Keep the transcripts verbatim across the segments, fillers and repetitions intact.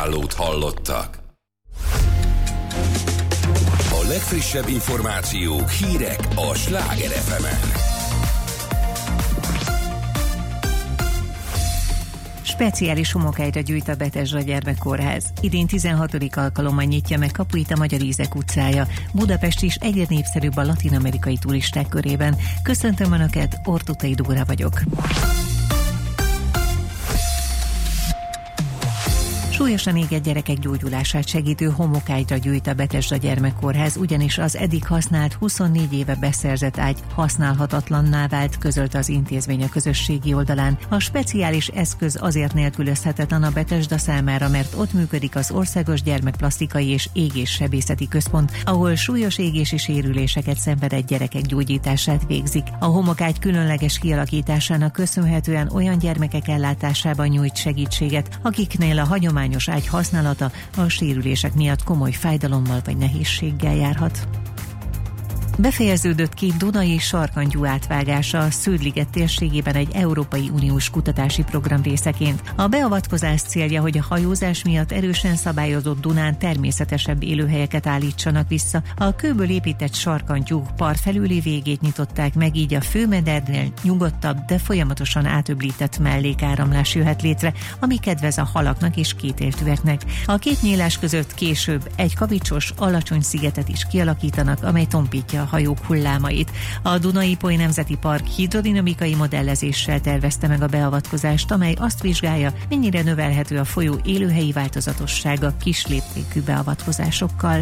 ajánlót hallottak. A legfrissebb információk, hírek a Sláger ef emen. Speciális homokágyra gyűjt a Betesda Gyermekkórház. Idén tizenhatodik alkalommal nyitja meg kapuit a Magyar Ízek utcája. Budapest is egyre népszerűbb a latin-amerikai turisták körében. Köszöntöm Önöket, Ortutai Dóra vagyok. Súlyosan égett gyerekek gyógyulását segítő homokágyra gyűjt a Betesda Gyermekkórház, ugyanis az eddig használt huszonnégy éve beszerzett ágy használhatatlanná vált, közölte az intézmény a közösségi oldalán. A speciális eszköz azért nélkülözhetetlen a Betesda számára, mert ott működik az Országos Gyermekplasztikai és Égéssebészeti Központ, ahol súlyos égési sérüléseket szenvedett gyerekek gyógyítását végzik. A homokágy különleges kialakításának köszönhetően olyan gyermekek ellátásában nyújt segítséget, akiknél a hagyomány ágy használata a sérülések miatt komoly fájdalommal vagy nehézséggel járhat. Befejeződött két Dunai sarkantyú átvágása a Sződ-liget térségében egy Európai Uniós kutatási program részeként. A beavatkozás célja, hogy a hajózás miatt erősen szabályozott Dunán természetesebb élőhelyeket állítsanak vissza. A kőből épített sarkantyúk part felüli végét nyitották meg, így a főmedernél nyugodtabb, de folyamatosan átöblített mellékáramlás jöhet létre, ami kedvez a halaknak és kétéltűeknek. A két nyílás között később egy kavicsos, alacsony szigetet is kialakítanak, amely tompítja hajók hullámait. A Duna-Ipoly Nemzeti Park hidrodinamikai modellezéssel tervezte meg a beavatkozást, amely azt vizsgálja, mennyire növelhető a folyó élőhelyi változatossága kisléptékű beavatkozásokkal.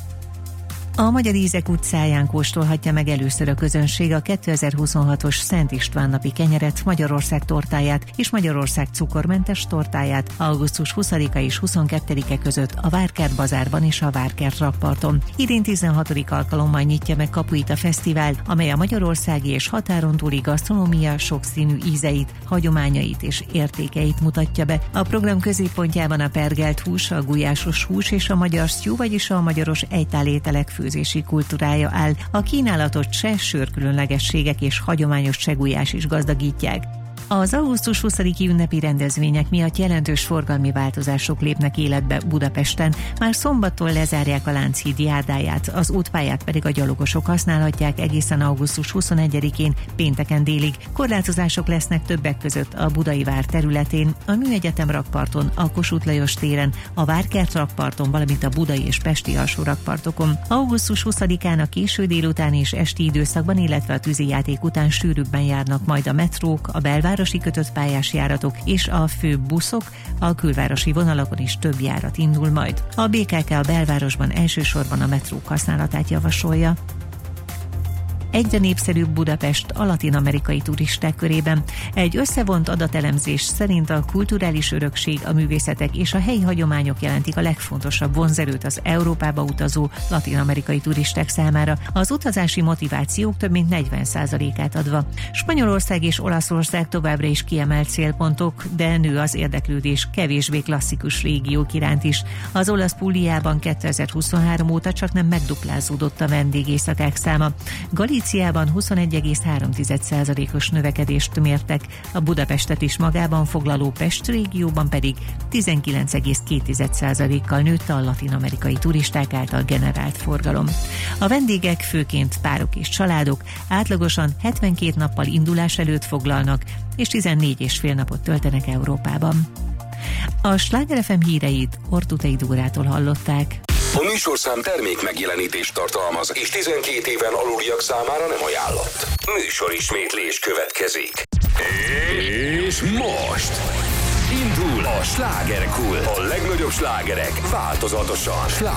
A Magyar Ízek utcáján kóstolhatja meg először a közönség a kétezer-huszonhatos Szent István napi kenyeret, Magyarország tortáját és Magyarország cukormentes tortáját augusztus huszadika és huszonkettedike között a Várkert bazárban és a Várkert rakparton. Idén tizenhatodik alkalommal nyitja meg kapuit a fesztivál, amely a magyarországi és határon túli gasztronómia sokszínű ízeit, hagyományait és értékeit mutatja be. A program középpontjában a pergelt hús, a gulyásos hús és a magyar sztyú, vagyis a magyaros egytálételek főzési kultúrája áll. A kínálatot cseh sörkülönlegességek és hagyományos csehgulyás is gazdagítják. Az augusztus huszadiki ünnepi rendezvények miatt jelentős forgalmi változások lépnek életbe Budapesten. Már szombattól lezárják a Lánchíd járdáját, az útpályát pedig a gyalogosok használhatják egészen augusztus huszonegyedikén pénteken délig. Korlátozások lesznek többek között a Budai vár területén, a Műegyetem rakparton, a Kossuth Lajos téren, a Várkert rakparton, valamint a budai és pesti alsó rakpartokon. augusztus huszadikán a késő délután és esti időszakban, illetve a tűzijáték után sűrűbben járnak majd a metrók, a belváros városi kötött pályás járatok és a fő buszok, a külvárosi vonalakon is több járat indul majd. A bé ká ká a belvárosban elsősorban a metrók használatát javasolja. Egyre népszerűbb Budapest a latin-amerikai turisták körében. Egy összevont adatelemzés szerint a kulturális örökség, a művészetek és a helyi hagyományok jelentik a legfontosabb vonzerőt az Európába utazó latin-amerikai turisták számára, az utazási motivációk több mint negyven százalékát adva. Spanyolország és Olaszország továbbra is kiemelt célpontok, de nő az érdeklődés kevésbé klasszikus régiók iránt is. Az olasz Puliában kétezer-huszonhárom óta csak nem megduplázódott a vendégészakák száma. Galíciában huszonegy egész három százalékos növekedést mértek, a Budapestet is magában foglaló Pest régióban pedig tizenkilenc egész két százalékkal nőtt a latin-amerikai turisták által generált forgalom. A vendégek, főként párok és családok, átlagosan hetvenkét nappal indulás előtt foglalnak, és tizennégy és fél napot töltenek Európában. A Sláger ef em híreit Ortutai Dórától hallották. A műsorszám termék megjelenítést tartalmaz, és tizenkét éven aluliak számára nem ajánlott. Műsorismétlés következik. És most indul a Slágerkult. A legnagyobb slágerek változatosan.